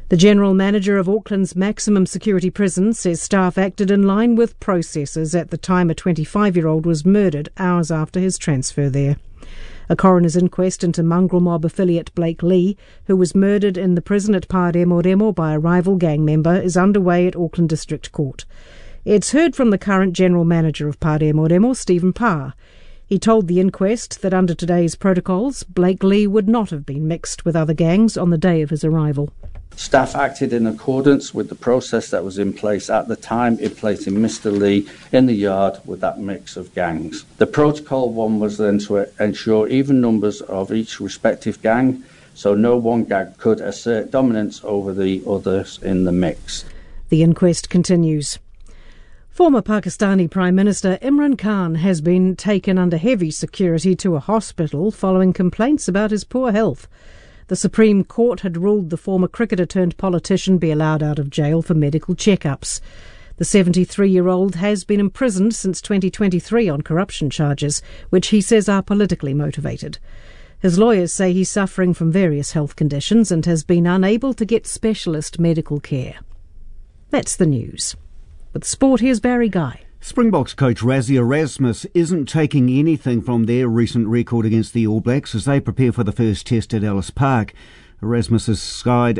The General Manager of Auckland's maximum security prison says staff acted in line with processes at the time a 25-year-old was murdered hours after his transfer there. A coroner's inquest into mongrel mob affiliate Blake Lee, who was murdered in the prison at Pāremoremo by a rival gang member, is underway at Auckland District Court. It's heard from the current General Manager of Pāremoremo, Stephen Parr. He told the inquest that under today's protocols, Blake Lee would not have been mixed with other gangs on the day of his arrival. Staff acted in accordance with the process that was in place at the time in placing Mr. Lee in the yard with that mix of gangs. The protocol one was then to ensure even numbers of each respective gang, so no one gang could assert dominance over the others in the mix. The inquest continues. Former Pakistani Prime Minister Imran Khan has been taken under heavy security to a hospital following complaints about his poor health. The Supreme Court had ruled the former cricketer-turned-politician be allowed out of jail for medical checkups. The 73-year-old has been imprisoned since 2023 on corruption charges, which he says are politically motivated. His lawyers say he's suffering from various health conditions and has been unable to get specialist medical care. That's the news. With sport, here's Barry Guy. Springboks coach Rassie Erasmus isn't taking anything from their recent record against the All Blacks as they prepare for the first test at Ellis Park. Erasmus's side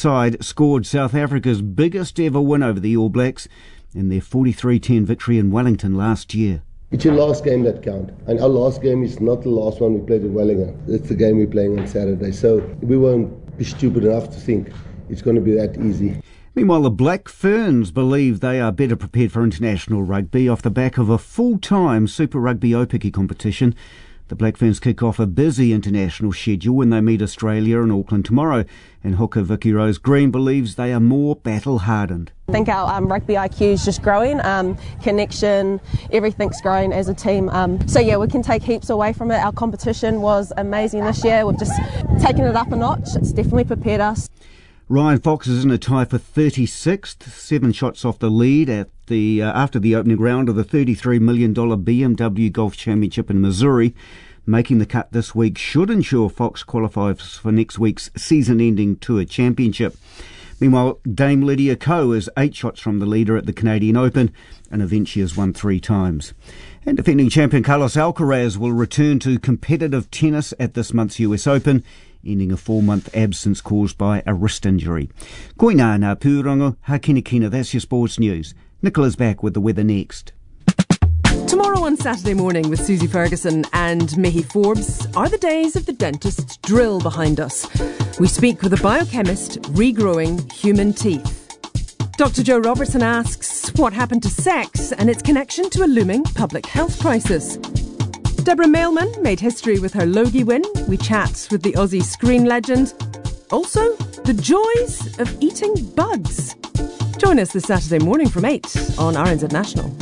scored South Africa's biggest ever win over the All Blacks in their 43-10 victory in Wellington last year. It's your last game that counts, and our last game is not the last one we played in Wellington. It's the game we're playing on Saturday, so we won't be stupid enough to think it's going to be that easy. Meanwhile, the Black Ferns believe they are better prepared for international rugby off the back of a full-time Super Rugby Aupiki competition. The Black Ferns kick off a busy international schedule when they meet Australia in Auckland tomorrow, and hooker Vicky Rose Green believes they are more battle-hardened. I think our rugby IQ is just growing, connection, everything's growing as a team. We can take heaps away from it. Our competition was amazing this year. We've just taken it up a notch. It's definitely prepared us. Ryan Fox is in a tie for 36th, 7 shots off the lead after the opening round of the $33 million BMW Golf Championship in Missouri. Making the cut this week should ensure Fox qualifies for next week's season-ending Tour Championship. Meanwhile, Dame Lydia Ko is 8 shots from the leader at the Canadian Open, an event she has won 3 times. And defending champion Carlos Alcaraz will return to competitive tennis at this month's US Open, ending a 4-month absence caused by a wrist injury. Koina ngā pūrongo, hakinakina, that's your sports news. Nicola's back with the weather next. Tomorrow on Saturday Morning with Susie Ferguson and Mickey Forbes are the days of the dentist's drill behind us. We speak with a biochemist regrowing human teeth. Dr. Joe Robertson asks what happened to sex and its connection to a looming public health crisis. Deborah Mailman made history with her Logie win. We chat with the Aussie screen legend. Also, the joys of eating bugs. Join us this Saturday morning from 8 on RNZ National.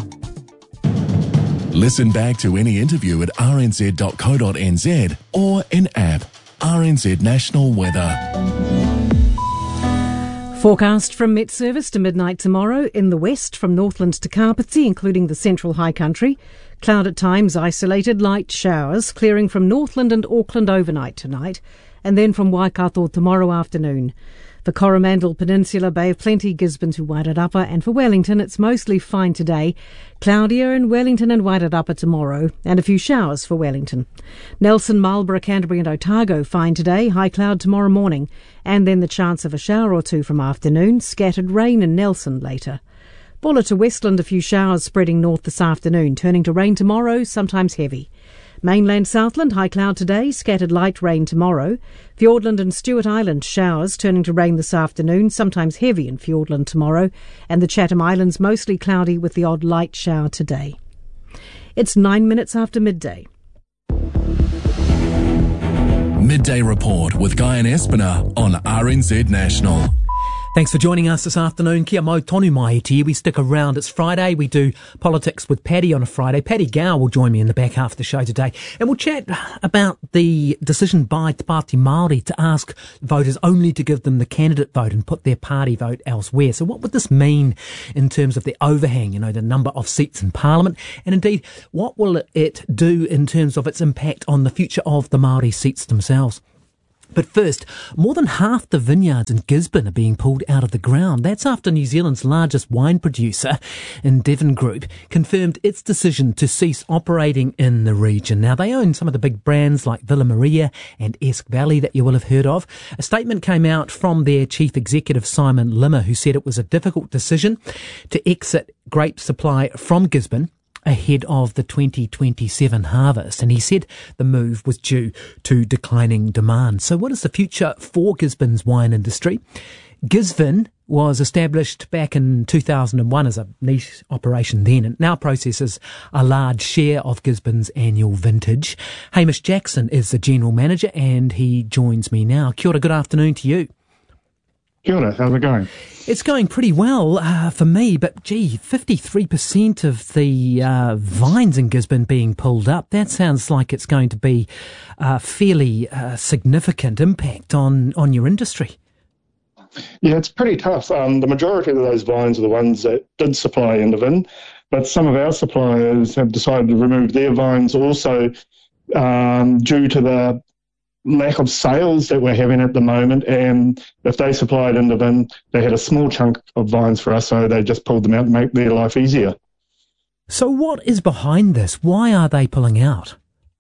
Listen back to any interview at rnz.co.nz or in app RNZ National Weather. Forecast from Met Service to midnight tomorrow in the west from Northland to Kapiti, including the central high country. Cloud at times, isolated light showers, clearing from Northland and Auckland overnight tonight, and then from Waikato tomorrow afternoon. For Coromandel Peninsula, Bay of Plenty, Gisborne to Wairarapa, and for Wellington, it's mostly fine today. Cloudier in Wellington and Wairarapa tomorrow, and a few showers for Wellington. Nelson, Marlborough, Canterbury and Otago, fine today, high cloud tomorrow morning, and then the chance of a shower or two from afternoon, scattered rain in Nelson later. Buller to Westland, a few showers spreading north this afternoon, turning to rain tomorrow, sometimes heavy. Mainland Southland, high cloud today, scattered light rain tomorrow. Fiordland and Stewart Island, showers turning to rain this afternoon, sometimes heavy in Fiordland tomorrow. And the Chatham Islands, mostly cloudy with the odd light shower today. It's 9 minutes after midday. Midday Report with Guy and Espiner on RNZ National. Thanks for joining us this afternoon. Kia mau tonu mai te. We stick around. It's Friday. We do politics with Paddy on a Friday. Paddy Gow will join me in the back half of the show today. And we'll chat about the decision by Te Pāti Māori to ask voters only to give them the candidate vote and put their party vote elsewhere. So what would this mean in terms of the overhang, the number of seats in Parliament? And indeed, what will it do in terms of its impact on the future of the Māori seats themselves? But first, more than half the vineyards in Gisborne are being pulled out of the ground. That's after New Zealand's largest wine producer, Endeavour Group, confirmed its decision to cease operating in the region. Now, they own some of the big brands like Villa Maria and Esk Valley that you will have heard of. A statement came out from their chief executive, Simon Limmer, who said it was a difficult decision to exit grape supply from Gisborne ahead of the 2027 harvest. And he said the move was due to declining demand. So what is the future for Gisborne's wine industry? Gisborne was established back in 2001 as a niche operation then, and now processes a large share of Gisborne's annual vintage. Hamish Jackson is the general manager, and he joins me now. Kia ora, good afternoon to you. Kia ora, how's it going? It's going pretty well for me, but gee, 53% of the vines in Gisborne being pulled up, that sounds like it's going to be a fairly significant impact on your industry. Yeah, it's pretty tough. The majority of those vines are the ones that did supply Endeavour, but some of our suppliers have decided to remove their vines also due to the lack of sales that we're having at the moment. And if they supplied Endeavour, they had a small chunk of vines for us, so they just pulled them out to make their life easier. So what is behind this? Why are they pulling out?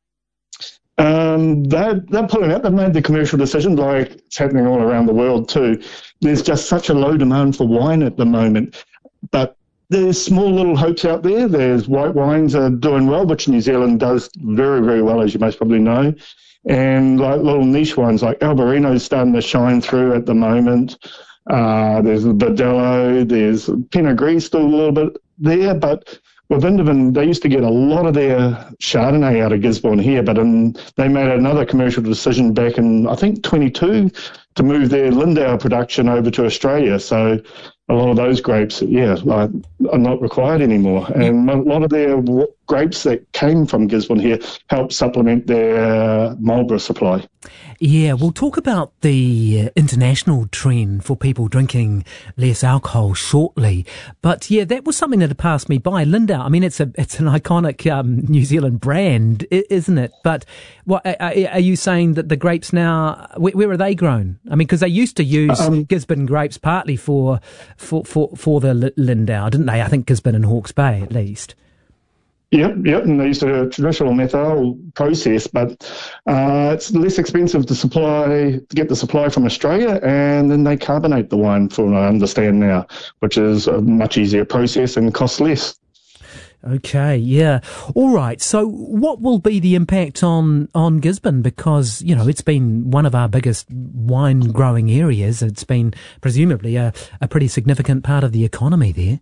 They're pulling out. They've made the commercial decision, like it's happening all around the world too. There's just such a low demand for wine at the moment. But there's small little hopes out there. There's white wines are doing well, which New Zealand does very, very well, as you most probably know. And like little niche ones like Albarino's starting to shine through at the moment. There's Bordello, there's Pinot Gris still a little bit there, but with Endeavour, they used to get a lot of their Chardonnay out of Gisborne here, but they made another commercial decision back in, I think, 22 to move their Lindau production over to Australia. So a lot of those grapes, are not required anymore. And a lot of their grapes that came from Gisborne here help supplement their Marlborough supply. Yeah, we'll talk about the international trend for people drinking less alcohol shortly. But yeah, that was something that had passed me by. Lindau, I mean, it's an iconic New Zealand brand, isn't it? But what are you saying that the grapes now, where are they grown? I mean, because they used to use Gisborne grapes partly for the Lindau, didn't they? I think Gisborne and Hawke's Bay at least. Yep, and they used a traditional methyl process, but it's less expensive to get the supply from Australia, and then they carbonate the wine, from what I understand now, which is a much easier process and costs less. Okay, yeah. All right, so what will be the impact on Gisborne? Because, it's been one of our biggest wine growing areas. It's been presumably a pretty significant part of the economy there.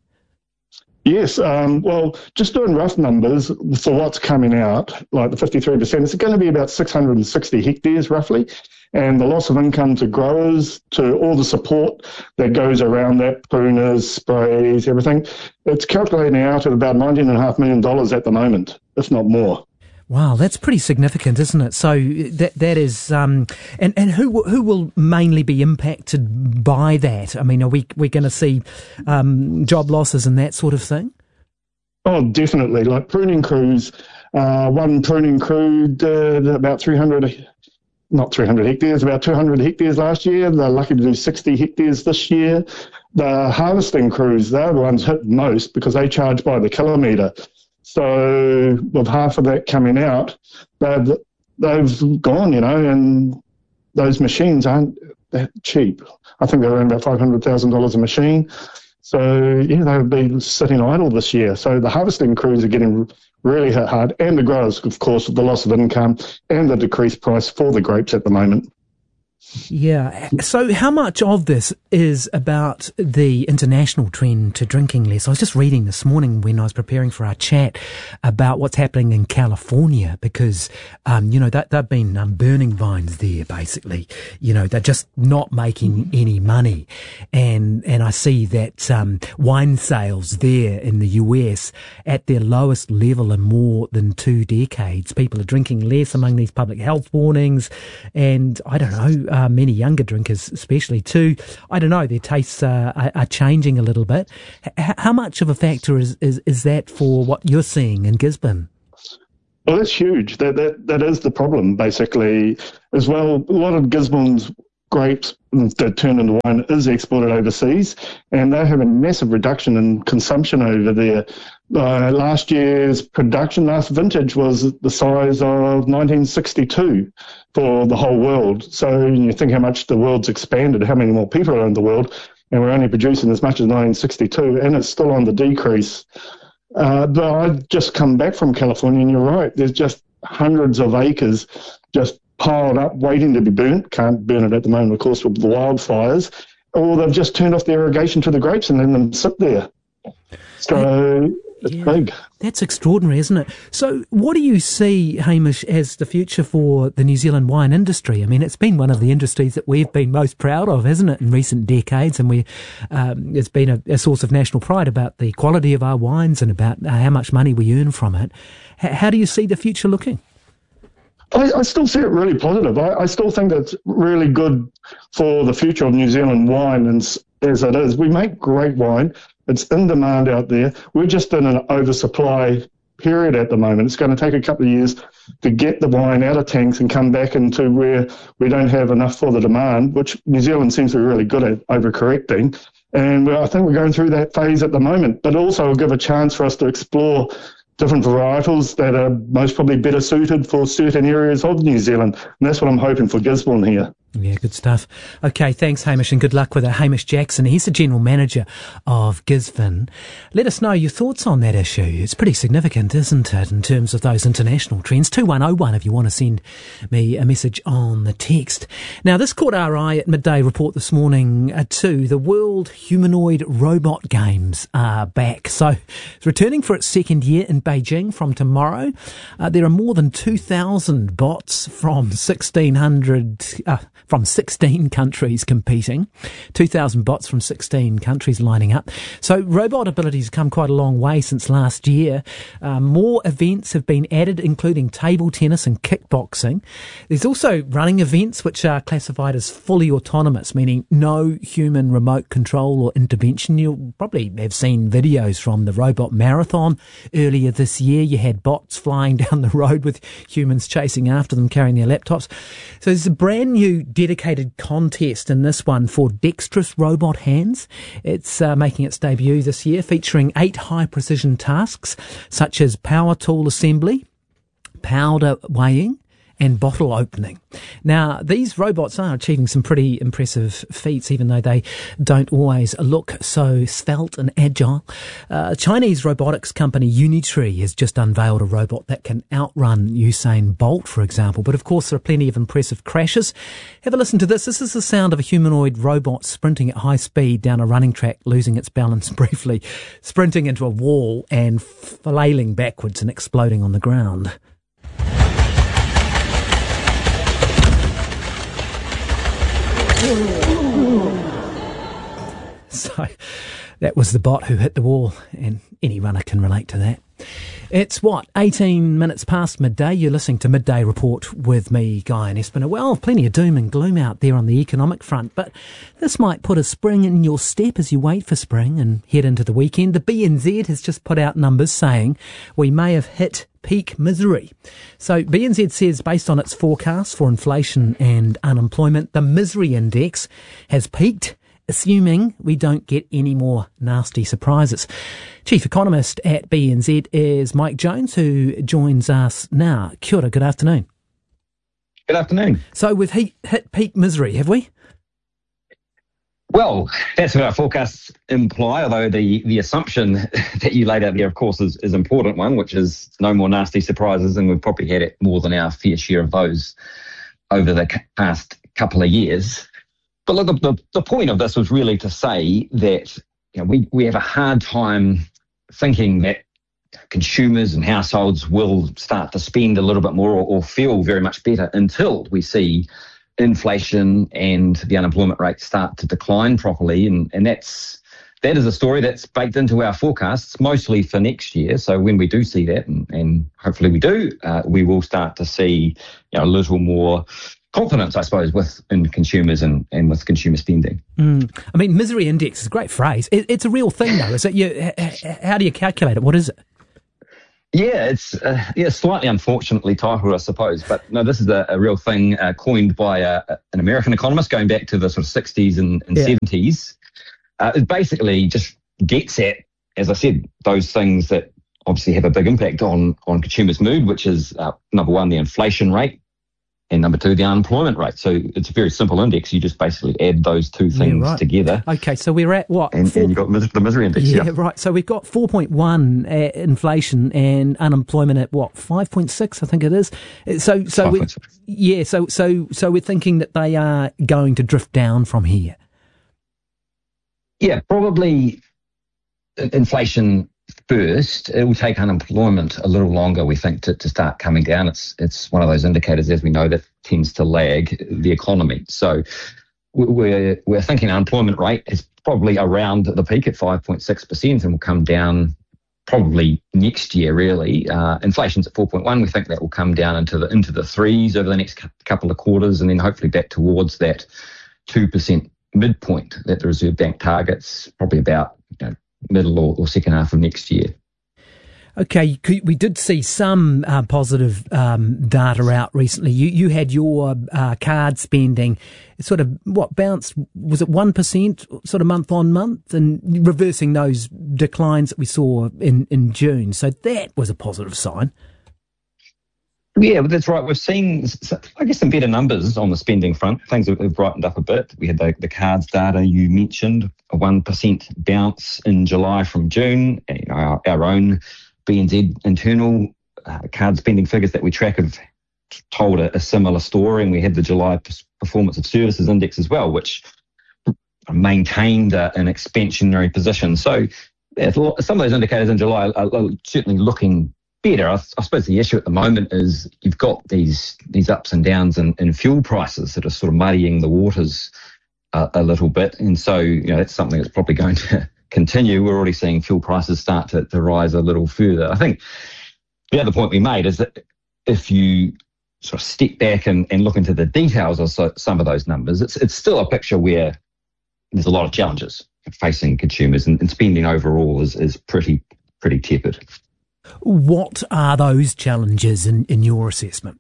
Yes, well, just doing rough numbers for what's coming out, like the 53%, it's going to be about 660 hectares roughly, and the loss of income to growers, to all the support that goes around that, pruners, sprays, everything, it's calculating out at about $19.5 million at the moment, if not more. Wow, that's pretty significant, isn't it? So that is, and who will mainly be impacted by that? I mean, are we going to see job losses and that sort of thing? Oh, definitely. Like pruning crews, one pruning crew did about 200 hectares last year. They're lucky to do 60 hectares this year. The harvesting crews, they're the ones hit most because they charge by the kilometre. So with half of that coming out, they've gone, and those machines aren't that cheap. I think they're around about $500,000 a machine. So, they'll be sitting idle this year. So the harvesting crews are getting really hit hard, and the growers, of course, with the loss of income and the decreased price for the grapes at the moment. Yeah. So how much of this is about the international trend to drinking less? I was just reading this morning when I was preparing for our chat about what's happening in California because, they've been burning vines there, basically. They're just not making any money. And I see that wine sales there in the US at their lowest level in more than 2 decades. People are drinking less among these public health warnings. And I don't know, many younger drinkers especially too. I don't know, their tastes are changing a little bit. How much of a factor is that for what you're seeing in Gisborne? Well, that's huge. That is the problem, basically, as well. A lot of Gisborne's grapes that turn into wine is exported overseas, and they're having a massive reduction in consumption over there. Last year's production, last vintage, was the size of 1962 for the whole world. So you think how much the world's expanded, how many more people are in the world, and we're only producing as much as 1962, and it's still on the decrease. But I've just come back from California, and you're right, there's just hundreds of acres just piled up, waiting to be burnt. Can't burn it at the moment, of course, with the wildfires, or they've just turned off the irrigation to the grapes and let them sit there. So it's big. That's extraordinary, isn't it? So what do you see, Hamish, as the future for the New Zealand wine industry? I mean, it's been one of the industries that we've been most proud of, hasn't it, in recent decades? And it's been a source of national pride about the quality of our wines and about how much money we earn from it. How do you see the future looking? I still see it really positive. I still think it's really good for the future of New Zealand wine, and as it is. We make great wine. It's in demand out there. We're just in an oversupply period at the moment. It's going to take a couple of years to get the wine out of tanks and come back into where we don't have enough for the demand, which New Zealand seems to be really good at overcorrecting. And I think we're going through that phase at the moment, but also will give a chance for us to explore different varietals that are most probably better suited for certain areas of New Zealand. And that's what I'm hoping for Gisborne here. Yeah, good stuff. Okay, thanks, Hamish, and good luck with it. Hamish Jackson, he's the General Manager of Gisborne. Let us know your thoughts on that issue. It's pretty significant, isn't it, in terms of those international trends? 2101 if you want to send me a message on the text. Now, this caught our eye at Midday Report this morning too. The World Humanoid Robot Games are back. So it's returning for its second year in Beijing from tomorrow. There are more than 2,000 bots from 16 countries competing, 2,000 bots from 16 countries lining up. So robot abilities have come quite a long way since last year. More events have been added, including table tennis and kickboxing. There's also running events which are classified as fully autonomous, meaning no human remote control or intervention. You'll probably have seen videos from the Robot Marathon earlier this year. You had bots flying down the road with humans chasing after them, carrying their laptops. So there's a brand new dedicated contest in this one for dexterous robot hands. It's making its debut this year, featuring 8 high-precision tasks, such as power tool assembly, powder weighing, and bottle opening. Now, these robots are achieving some pretty impressive feats, even though they don't always look so svelte and agile. Chinese robotics company Unitree has just unveiled a robot that can outrun Usain Bolt, for example. But of course, there are plenty of impressive crashes. Have a listen to this. This is the sound of a humanoid robot sprinting at high speed down a running track, losing its balance briefly, sprinting into a wall and flailing backwards and exploding on the ground. So that was the bot who hit the wall, and any runner can relate to that. It's 18 minutes past midday. You're listening to Midday Report with me, Guy and Espiner. Well, plenty of doom and gloom out there on the economic front, but this might put a spring in your step as you wait for spring and head into the weekend. The BNZ has just put out numbers saying we may have hit peak misery. So BNZ says, based on its forecast for inflation and unemployment, the misery index has peaked, assuming we don't get any more nasty surprises. Chief economist at BNZ is Mike Jones, who joins us now. Kia ora, good afternoon. Good afternoon. So we've hit peak misery, have we? Well, that's what our forecasts imply, although the assumption that you laid out there, of course, is an important one, which is no more nasty surprises, and we've probably had it more than our fair share of those over the past couple of years. But look, the point of this was really to say that we have a hard time thinking that consumers and households will start to spend a little bit more or feel very much better until we see inflation and the unemployment rate start to decline properly. And that is a story that's baked into our forecasts, mostly for next year. So when we do see that, and hopefully we do, we will start to see a little more confidence, I suppose, in consumers and with consumer spending. I mean, misery index is a great phrase. It's a real thing, though, is it? How do you calculate it? What is it? Yeah, it's slightly unfortunately titled, I suppose. But no, this is a real thing coined by an American economist going back to the sort of 60s and 70s. It basically just gets at, as I said, those things that obviously have a big impact on consumers' mood, which is number one, the inflation rate, and number two, the unemployment rate. So it's a very simple index. You just basically add those two things together. Okay, so we're at what? And you've got the misery index. Yeah, right. So we've got 4.1 inflation and unemployment at what? 5.6, I think it is. So we're thinking that they are going to drift down from here. Yeah, probably inflation first. It will take unemployment a little longer, we think, to start coming down. It's one of those indicators, as we know, that tends to lag the economy. So we're thinking unemployment rate is probably around the peak at 5.6% and will come down probably next year, really. Inflation's at 4.1. We think that will come down into the threes over the next couple of quarters, and then hopefully back towards that 2% midpoint that the Reserve Bank targets, probably about middle or second half of next year. Okay, we did see some positive data out recently. You had your card spending sort of bounced, was it 1% sort of month on month, and reversing those declines that we saw in June. So that was a positive sign. Yeah, that's right. We've seen, I guess, some better numbers on the spending front. Things have brightened up a bit. We had the cards data you mentioned, a 1% bounce in July from June. Our own BNZ internal card spending figures that we track have told a similar story, and we had the July Performance of Services Index as well, which maintained an expansionary position. So some of those indicators in July are certainly looking better. I suppose the issue at the moment is you've got these ups and downs in fuel prices that are sort of muddying the waters a little bit, and so that's something that's probably going to continue. We're already seeing fuel prices start to rise a little further. I think the other point we made is that if you sort of step back and look into the details of some of those numbers, it's still a picture where there's a lot of challenges facing consumers, and spending overall is pretty tepid. What are those challenges in your assessment?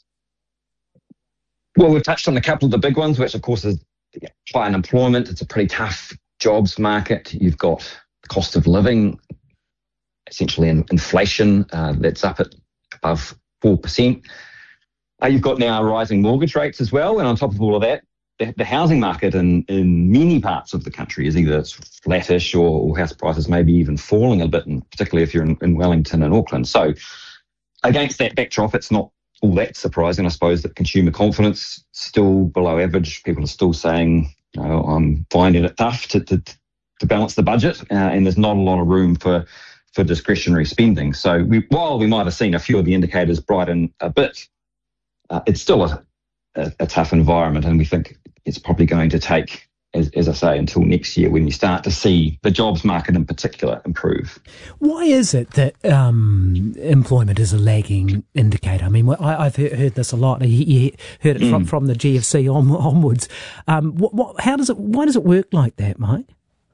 Well, we've touched on a couple of the big ones, which of course is high unemployment. It's a pretty tough jobs market. You've got the cost of living, essentially inflation that's up at above 4%. You've got now rising mortgage rates as well, and on top of all of that, the housing market in many parts of the country is either flattish or house prices maybe even falling a bit, and particularly if you're in Wellington and Auckland. So against that backdrop, it's not all that surprising, I suppose, that consumer confidence still below average. People are still saying, I'm finding it tough to balance the budget, and there's not a lot of room for discretionary spending. So while we might have seen a few of the indicators brighten a bit, it's still a tough environment, and we think it's probably going to take, as I say, until next year when you start to see the jobs market in particular improve. Why is it that employment is a lagging indicator? I mean, I've heard this a lot. You heard it from the GFC onwards. Why does it work like that, Mike?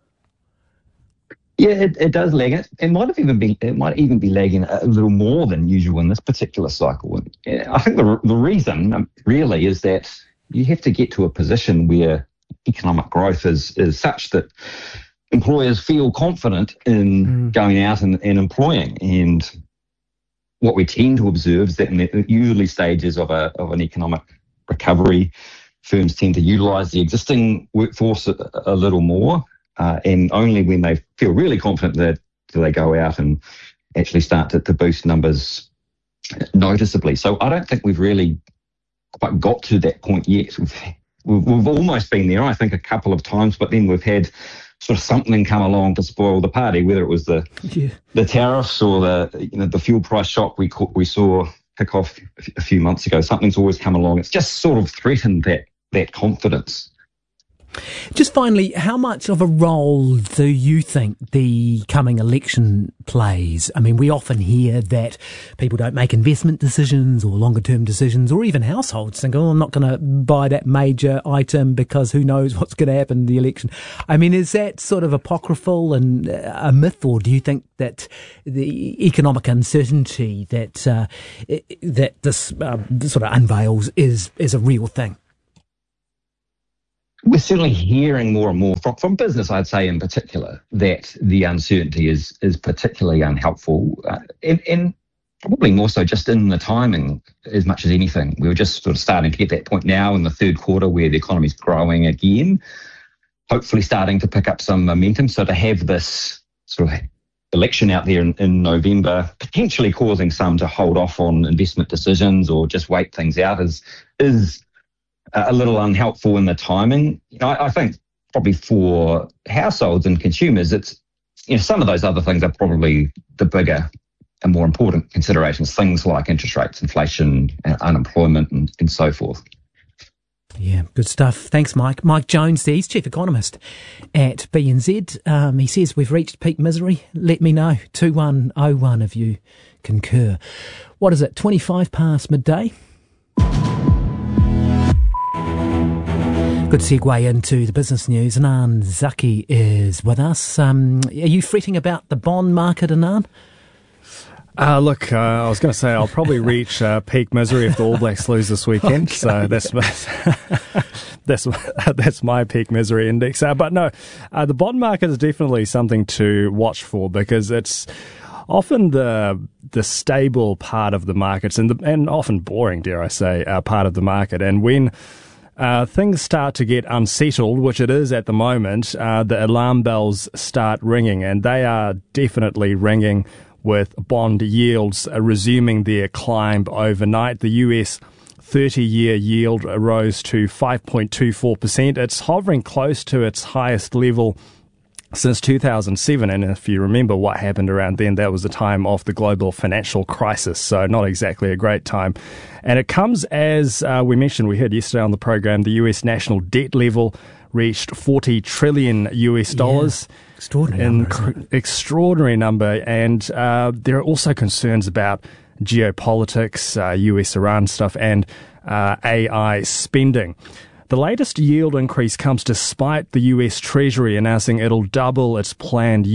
Yeah, it does lag. It might even be lagging a little more than usual in this particular cycle. I think the reason really is that you have to get to a position where economic growth is such that employers feel confident in going out and employing. And what we tend to observe is that in the early stages of an economic recovery, firms tend to utilise the existing workforce a little more. And only when they feel really confident that do they go out and actually start to boost numbers noticeably. So I don't think we've really quite got to that point yet. We've almost been there, I think, a couple of times, but then we've had sort of something come along to spoil the party, whether it was the tariffs or the fuel price shock we saw kick off a few months ago. Something's always come along. It's just sort of threatened that confidence. Just finally, how much of a role do you think the coming election plays? I mean, we often hear that people don't make investment decisions or longer term decisions, or even households think, I'm not going to buy that major item because who knows what's going to happen in the election. I mean, is that sort of apocryphal and a myth, or do you think that the economic uncertainty that this sort of unveils is a real thing? We're certainly hearing more and more from business, I'd say in particular, that the uncertainty is particularly unhelpful, and probably more so just in the timing as much as anything. We were just sort of starting to get that point now in the third quarter where the economy's growing again, hopefully starting to pick up some momentum. So to have this sort of election out there in November, potentially causing some to hold off on investment decisions or just wait things out is a little unhelpful in the timing. I think probably for households and consumers, it's, some of those other things are probably the bigger and more important considerations, things like interest rates, inflation, unemployment, and so forth. Yeah, good stuff. Thanks, Mike. Mike Jones, he's Chief Economist at BNZ. He says we've reached peak misery. Let me know. 2101 if you concur. What is it, 25 past midday? Good segue into the business news. Anand Zaki is with us. Are you fretting about the bond market, Anand? Look, I was going to say I'll probably reach peak misery if the All Blacks lose this weekend. Okay. So that's my peak misery index. But no, the bond market is definitely something to watch for because it's often the stable part of the markets and often boring, dare I say, part of the market. And when things start to get unsettled, which it is at the moment, the alarm bells start ringing, and they are definitely ringing with bond yields resuming their climb overnight. The US 30-year yield rose to 5.24%. It's hovering close to its highest level since 2007, and if you remember what happened around then, that was the time of the global financial crisis, so not exactly a great time. And it comes as we mentioned, we heard yesterday on the program, the US national debt level reached $40 trillion US dollars. Yeah. Extraordinary number. And there are also concerns about geopolitics, US-Iran stuff, and AI spending. The latest yield increase comes despite the US Treasury announcing it'll double its planned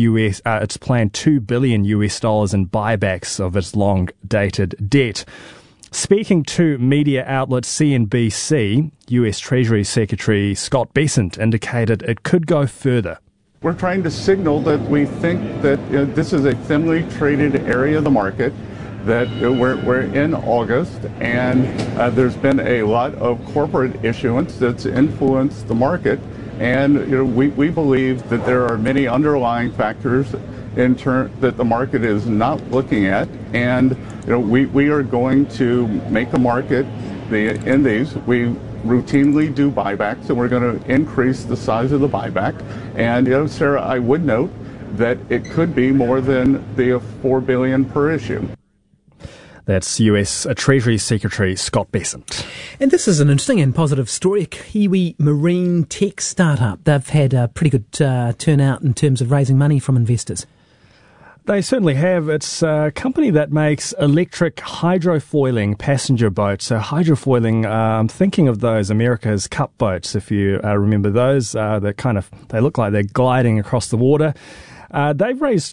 $2 billion US dollars in buybacks of its long-dated debt. Speaking to media outlet CNBC, US Treasury Secretary Scott Bessent indicated it could go further. We're trying to signal that we think that this is a thinly traded area of the market, that we're in August, and there's been a lot of corporate issuance that's influenced the market, and we believe that there are many underlying factors that the market is not looking at, and we are going to make the market in these. We routinely do buybacks, and we're going to increase the size of the buyback. And Sarah, I would note that it could be more than the $4 billion per issue. That's US Treasury Secretary Scott Bessent. And this is an interesting and positive story. A Kiwi marine tech startup. They've had a pretty good turnout in terms of raising money from investors. They certainly have. It's a company that makes electric hydrofoiling passenger boats. So hydrofoiling, I'm thinking of those America's Cup boats, if you remember those. They look like they're gliding across the water. They've raised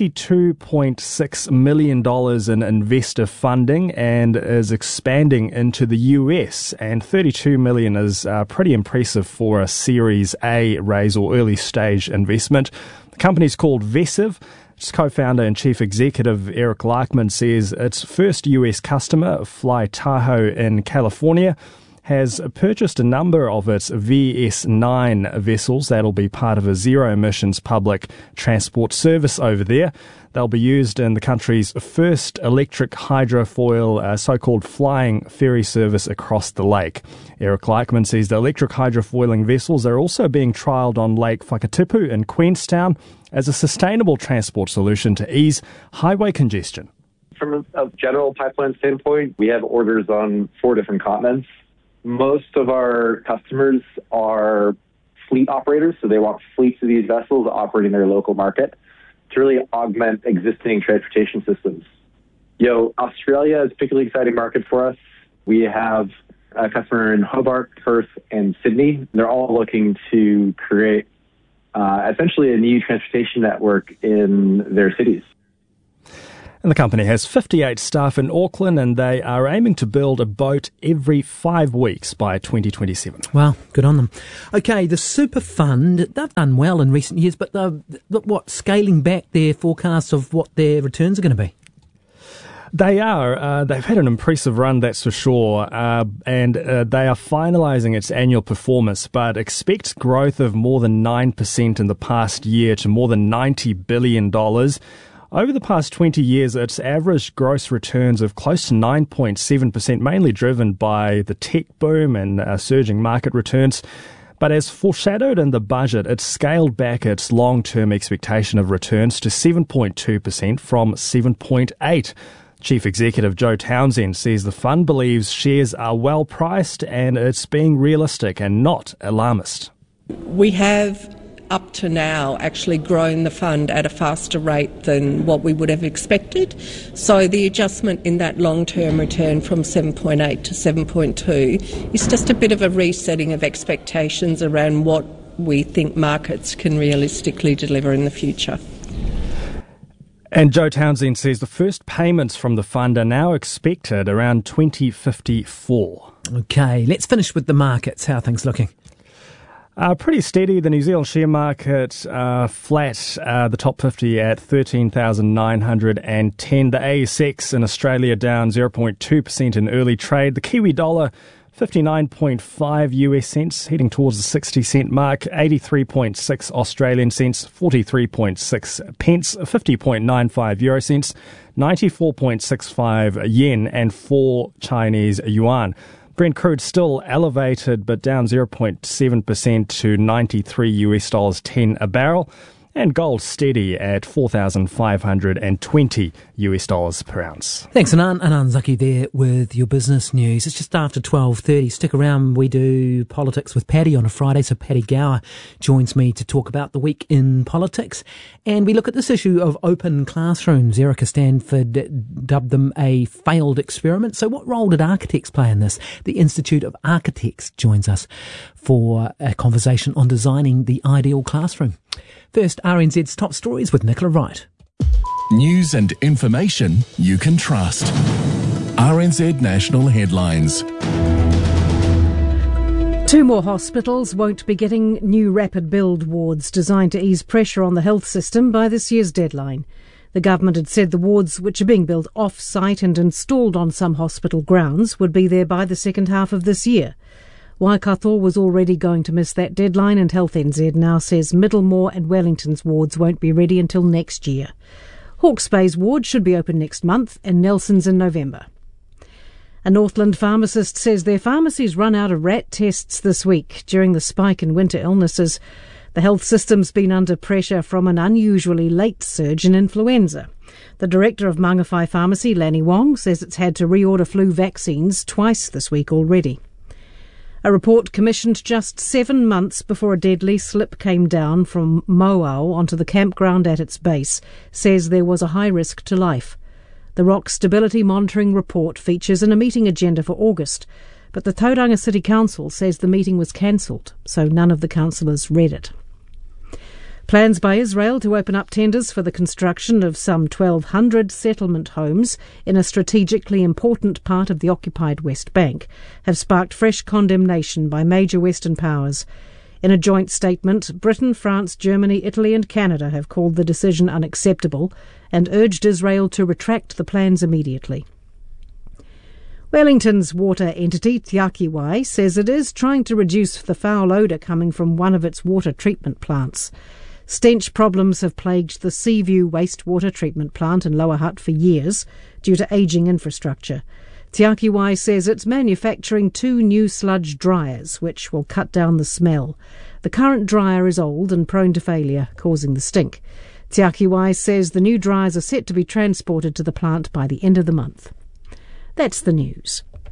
$32.6 million in investor funding and is expanding into the US. And $32 million is pretty impressive for a Series A raise or early stage investment. The company's called Vesiv. Its co-founder and chief executive Eric Larkman says its first US customer, Fly Tahoe in California, has purchased a number of its VS9 vessels that'll be part of a zero-emissions public transport service over there. They'll be used in the country's first electric hydrofoil, so-called flying ferry service across the lake. Eric Laikman says the electric hydrofoiling vessels are also being trialled on Lake Whakatipu in Queenstown as a sustainable transport solution to ease highway congestion. From a general pipeline standpoint, we have orders on 4 different continents. Most of our customers are fleet operators. So they want fleets of these vessels operating their local market to really augment existing transportation systems. Australia is a particularly exciting market for us. We have a customer in Hobart, Perth, and Sydney. They're all looking to create essentially a new transportation network in their cities. And the company has 58 staff in Auckland, and they are aiming to build a boat every 5 weeks by 2027. Wow, good on them. Okay, the Super Fund, they've done well in recent years, but they're scaling back their forecasts of what their returns are going to be? They are. They've had an impressive run, that's for sure, and they are finalising its annual performance, but expect growth of more than 9% in the past year to more than $90 billion. Over the past 20 years, its average gross returns of close to 9.7%, mainly driven by the tech boom and surging market returns. But as foreshadowed in the budget, it scaled back its long-term expectation of returns to 7.2% from 7.8%. Chief Executive Joe Townsend says the fund believes shares are well priced and it's being realistic and not alarmist. We have up to now actually grown the fund at a faster rate than what we would have expected. So the adjustment in that long-term return from 7.8 to 7.2 is just a bit of a resetting of expectations around what we think markets can realistically deliver in the future. And Joe Townsend says the first payments from the fund are now expected around 2054. Okay, let's finish with the markets. How are things looking? Pretty steady. The New Zealand share market flat, the top 50 at 13,910. The ASX in Australia down 0.2% in early trade. The Kiwi dollar 59.5 US cents, heading towards the 60 cent mark, 83.6 Australian cents, 43.6 pence, 50.95 euro cents, 94.65 yen, and 4 Chinese yuan. Brent crude still elevated, but down 0.7% to 93 US dollars 10 a barrel. And gold steady at 4,520 US dollars per ounce. Thanks, Anand. Anand Zaki there with your business news. It's just after 12:30. Stick around. We do politics with Paddy on a Friday, so Paddy Gower joins me to talk about the week in politics. And we look at this issue of open classrooms. Erica Stanford dubbed them a failed experiment. So what role did architects play in this? The Institute of Architects joins us for a conversation on designing the ideal classroom. First, RNZ's top stories with Nicola Wright. News and information you can trust. RNZ National Headlines. 2 more hospitals won't be getting new rapid build wards designed to ease pressure on the health system by this year's deadline. The government had said the wards, which are being built off-site and installed on some hospital grounds, would be there by the second half of this year. Waikato was already going to miss that deadline, and Health NZ now says Middlemore and Wellington's wards won't be ready until next year. Hawke's Bay's ward should be open next month and Nelson's in November. A Northland pharmacist says their pharmacies run out of rat tests this week during the spike in winter illnesses. The health system's been under pressure from an unusually late surge in influenza. The director of Mangawhai Pharmacy, Lanny Wong, says it's had to reorder flu vaccines twice this week already. A report commissioned just 7 months before a deadly slip came down from Moao onto the campground at its base says there was a high risk to life. The Rock Stability Monitoring Report features in a meeting agenda for August, but the Tauranga City Council says the meeting was cancelled, so none of the councillors read it. Plans by Israel to open up tenders for the construction of some 1,200 settlement homes in a strategically important part of the occupied West Bank have sparked fresh condemnation by major Western powers. In a joint statement, Britain, France, Germany, Italy and Canada have called the decision unacceptable and urged Israel to retract the plans immediately. Wellington's water entity, Te Aki Wai, says it is trying to reduce the foul odour coming from one of its water treatment plants. Stench problems have plagued the Seaview wastewater treatment plant in Lower Hutt for years due to ageing infrastructure. Te Aki Wai says it's manufacturing 2 new sludge dryers, which will cut down the smell. The current dryer is old and prone to failure, causing the stink. Te Aki Wai says the new dryers are set to be transported to the plant by the end of the month. That's the news.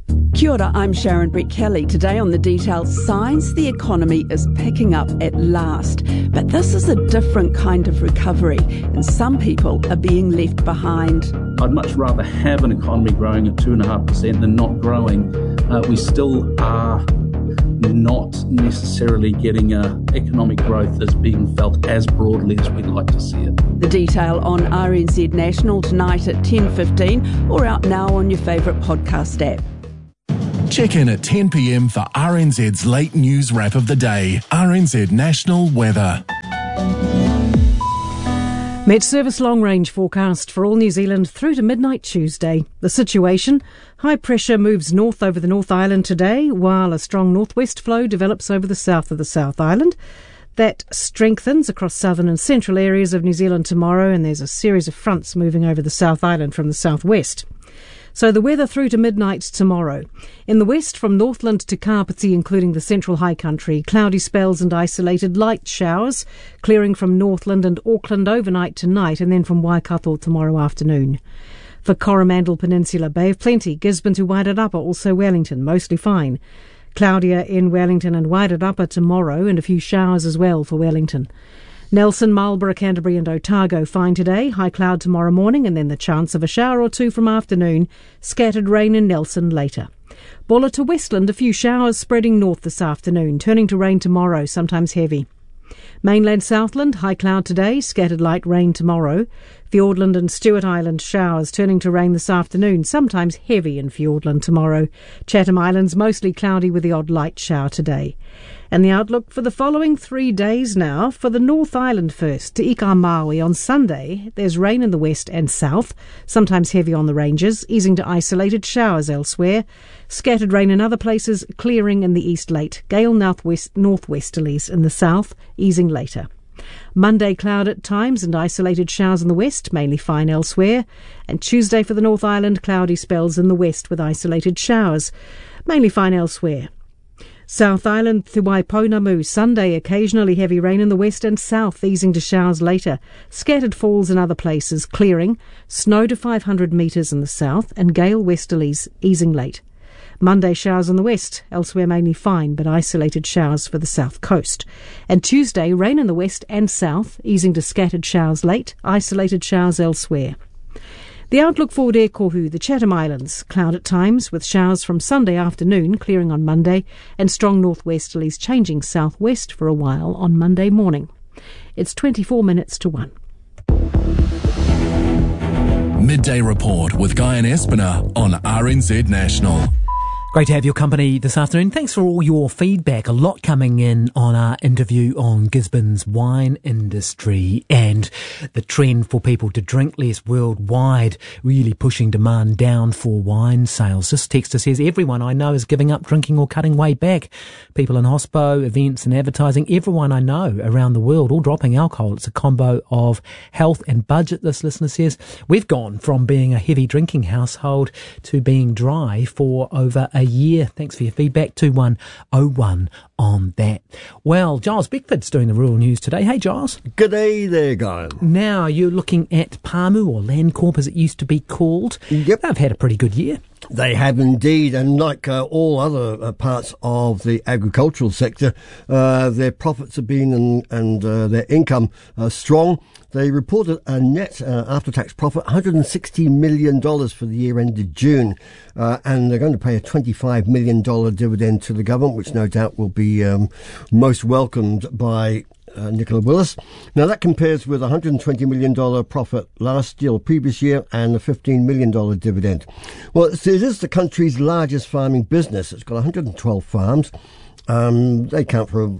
Kia ora, I'm Sharon Brett-Kelly. Today on The Details, signs the economy is picking up at last. But this is a different kind of recovery, and some people are being left behind. I'd much rather have an economy growing at 2.5% than not growing. We still are not necessarily getting economic growth that's being felt as broadly as we'd like to see it. The Detail on RNZ National tonight at 10:15 or out now on your favourite podcast app. Check in at 10 p.m. for RNZ's late news wrap of the day. RNZ National Weather. Met Service long range forecast for all New Zealand through to midnight Tuesday. The situation: high pressure moves north over the North Island today, while a strong northwest flow develops over the south of the South Island. That strengthens across southern and central areas of New Zealand tomorrow, and there's a series of fronts moving over the South Island from the southwest. So the weather through to midnight tomorrow. In the west, from Northland to Kapiti, including the central high country, cloudy spells and isolated light showers, clearing from Northland and Auckland overnight tonight, and then from Waikato tomorrow afternoon. For Coromandel Peninsula, Bay of Plenty, Gisborne to Wairarapa, also Wellington, mostly fine. Cloudier in Wellington and Wairarapa tomorrow, and a few showers as well for Wellington. Nelson, Marlborough, Canterbury and Otago fine today, high cloud tomorrow morning, and then the chance of a shower or two from afternoon, scattered rain in Nelson later. Bulla to Westland, a few showers spreading north this afternoon, turning to rain tomorrow, sometimes heavy. Mainland Southland, high cloud today, scattered light rain tomorrow. Fiordland and Stewart Island, showers turning to rain this afternoon, sometimes heavy in Fiordland tomorrow. Chatham Islands, mostly cloudy with the odd light shower today. And the outlook for the following 3 days now. For the North Island first, to Ika Maui on Sunday, there's rain in the west and south, sometimes heavy on the ranges, easing to isolated showers elsewhere. Scattered rain in other places, clearing in the east late. Gale northwesterlies in the south, easing later. Monday, cloud at times and isolated showers in the west, mainly fine elsewhere. And Tuesday for the North Island, cloudy spells in the west with isolated showers, mainly fine elsewhere. South Island to Waiponamu, Sunday, occasionally heavy rain in the west and south, easing to showers later. Scattered falls in other places, clearing. Snow to 500 metres in the south, and gale westerlies, easing late. Monday, showers in the west, elsewhere mainly fine, but isolated showers for the south coast. And Tuesday, rain in the west and south, easing to scattered showers late, isolated showers elsewhere. The outlook for Te Kohu, the Chatham Islands, cloud at times with showers from Sunday afternoon, clearing on Monday, and strong northwesterlies changing southwest for a while on Monday morning. It's 24 minutes to 1. Midday Report with Guy and Espiner on RNZ National. Great to have your company this afternoon. Thanks for all your feedback. A lot coming in on our interview on Gisborne's wine industry and the trend for people to drink less worldwide, really pushing demand down for wine sales. This texter says, everyone I know is giving up drinking or cutting way back. People in hospo, events and advertising, everyone I know around the world, all dropping alcohol. It's a combo of health and budget, this listener says. We've gone from being a heavy drinking household to being dry for over a year. Thanks for your feedback. 2101 on that. Well, Giles Beckford's doing the rural news today. Hey, Giles. G'day there, Guy. Now you're looking at Pāmu, or Landcorp as it used to be called. Yep. They've had a pretty good year. They have indeed, and like all other parts of the agricultural sector, their profits have been and their income strong. They reported a net after-tax profit, $160 million for the year ended June, and they're going to pay a $25 million dividend to the government, which no doubt will be most welcomed by Nicola Willis. Now that compares with a $120 million profit last year or previous year and a $15 million dividend. Well, it is the country's largest farming business. It's got 112 farms. They count for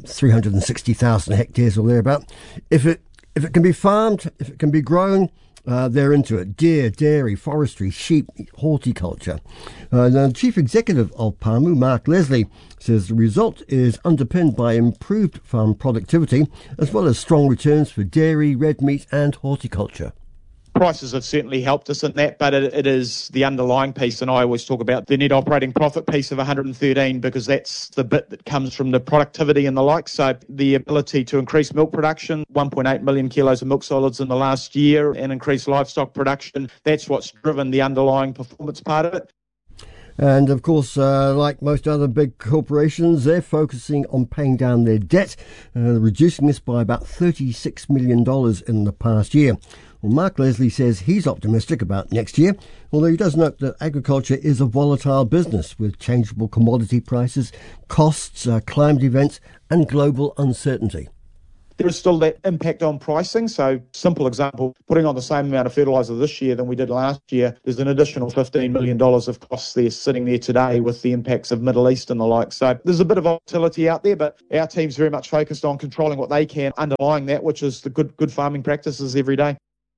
360,000 hectares or thereabout. If it can be farmed, if it can be grown, they're into it. Deer, dairy, forestry, sheep, horticulture. The chief executive of Pāmu, Mark Leslie, says the result is underpinned by improved farm productivity as well as strong returns for dairy, red meat and horticulture. Prices have certainly helped us in that, but it is the underlying piece, and I always talk about the net operating profit piece of 113 because that's the bit that comes from the productivity and the like. So the ability to increase milk production, 1.8 million kilos of milk solids in the last year, and increase livestock production, that's what's driven the underlying performance part of it. And of course, like most other big corporations, they're focusing on paying down their debt, reducing this by about $36 million in the past year. Well, Mark Leslie says he's optimistic about next year, although he does note that agriculture is a volatile business with changeable commodity prices, costs, climate events and global uncertainty. There is still that impact on pricing. So, simple example, putting on the same amount of fertiliser this year than we did last year, there's an additional $15 million of costs there sitting there today with the impacts of Middle East and the like. So there's a bit of volatility out there, but our team's very much focused on controlling what they can, underlying that, which is the good farming practices every day.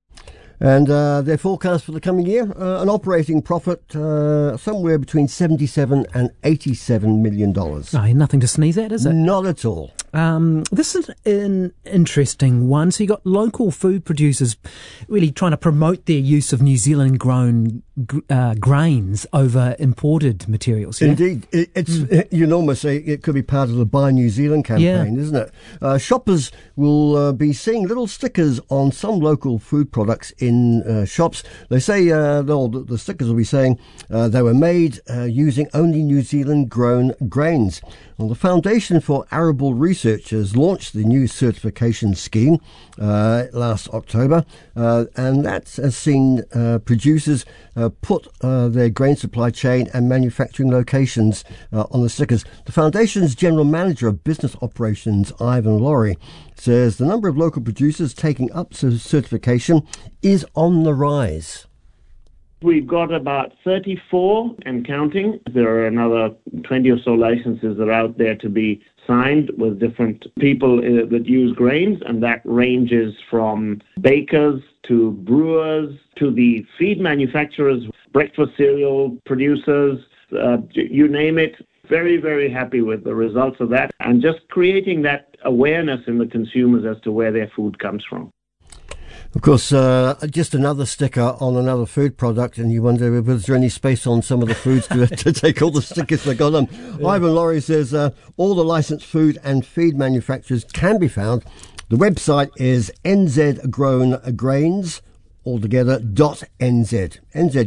And their forecast for the coming year, an operating profit somewhere between $77 and $87 million. No, nothing to sneeze at, is it? Not at all. This is an interesting one. So you got local food producers really trying to promote their use of New Zealand grown grains over imported materials. Yeah? Indeed. It's you'd almost say it could be part of the Buy New Zealand campaign, isn't it? Shoppers will be seeing little stickers on some local food products in shops. They say the stickers will be saying they were made using only New Zealand grown grains. Well, the Foundation for Arable Research has launched the new certification scheme last October, and that has seen producers put their grain supply chain and manufacturing locations on the stickers. The Foundation's General Manager of Business Operations, Ivan Laurie, says the number of local producers taking up certification is on the rise. We've got about 34 and counting. There are another 20 or so licenses that are out there to be signed with different people that use grains, and that ranges from bakers to brewers to the feed manufacturers, breakfast cereal producers, you name it. Very, very happy with the results of that and just creating that awareness in the consumers as to where their food comes from. Of course, just another sticker on another food product, and you wonder, was there any space on some of the foods to take all the stickers they got on? Yeah. Ivan Laurie says all the licensed food and feed manufacturers can be found. The website is nzgrowngrains, altogether, .nz.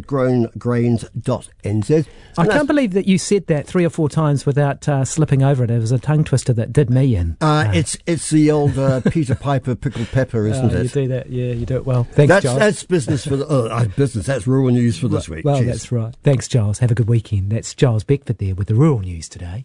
nzgrowngrains.nz. I can't believe that you said that 3 or 4 times without slipping over it. It was a tongue twister that did me in. It's the old Peter Piper pickled pepper, isn't it? You do that, yeah, you do it well. Thanks, Giles. That's business for business. That's rural news for this week. Well, Cheers. That's right. Thanks, Giles. Have a good weekend. That's Giles Beckford there with the rural news today.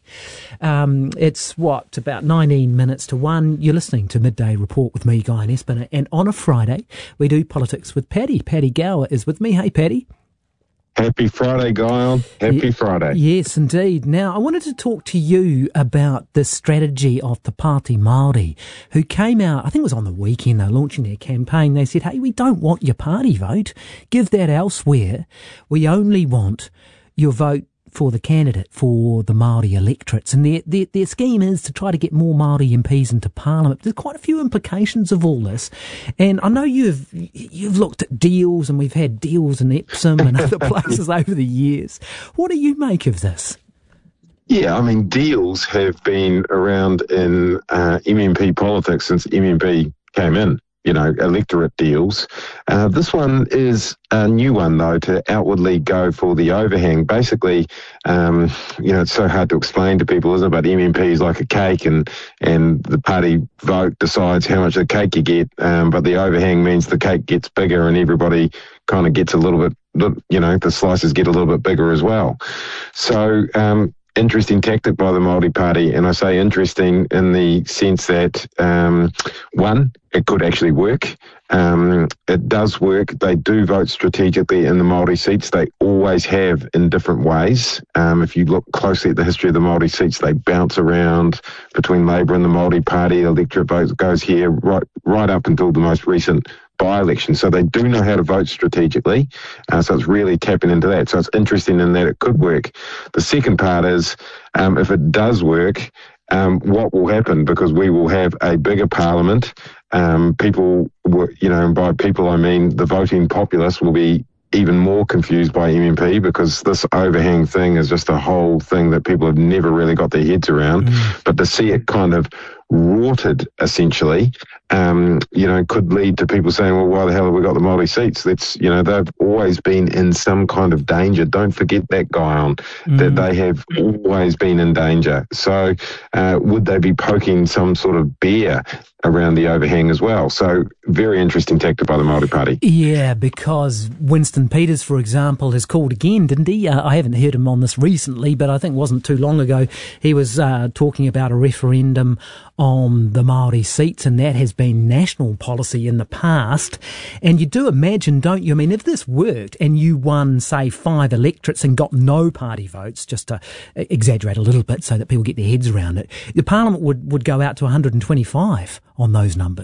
It's about 19 minutes to 1. You're listening to Midday Report with me, Guy Espiner, and on a Friday we do politics with Paddy. Paddy Gower is with me. Hey, Paddy. Happy Friday, Guy. Happy Friday. Yes, indeed. Now, I wanted to talk to you about the strategy of Te Pāti Māori, who came out, I think it was on the weekend, they're launching their campaign. They said, hey, we don't want your party vote. Give that elsewhere. We only want your vote for the candidate for the Māori electorates. And their scheme is to try to get more Māori MPs into Parliament. There's quite a few implications of all this. And I know you've looked at deals, and we've had deals in Epsom and other places over the years. What do you make of this? Yeah, I mean, deals have been around in MMP politics since MMP came in. Electorate deals. This one is a new one, though, to outwardly go for the overhang. Basically, it's so hard to explain to people, isn't it? But MMP is like a cake, and the party vote decides how much of the cake you get. But the overhang means the cake gets bigger and everybody kind of gets a little bit, the slices get a little bit bigger as well. So, interesting tactic by the Māori Party, and I say interesting in the sense that, one, it could actually work. It does work. They do vote strategically in the Māori seats. They always have in different ways. If you look closely at the history of the Māori seats, they bounce around between Labour and the Māori Party. The electorate vote goes here right up until the most recent by-election. So they do know how to vote strategically. So it's really tapping into that. So it's interesting in that it could work. The second part is, if it does work, what will happen? Because we will have a bigger parliament. People, and by people I mean the voting populace, will be even more confused by MMP, because this overhang thing is just a whole thing that people have never really got their heads around. But to see it kind of rorted, essentially, could lead to people saying, well, why the hell have we got the Māori seats? They've always been in some kind of danger. Don't forget that, Guyon, that they have always been in danger. So would they be poking some sort of bear around the overhang as well? So very interesting tactic by the Māori Party. Yeah, because Winston Peters, for example, has called again, didn't he? I haven't heard him on this recently, but I think it wasn't too long ago. He was talking about a referendum on the Māori seats, and that has been national policy in the past. And you do imagine, don't you? I mean, if this worked and you won, say, 5 electorates and got no party votes, just to exaggerate a little bit so that people get their heads around it, the Parliament would go out to 125 on those numbers.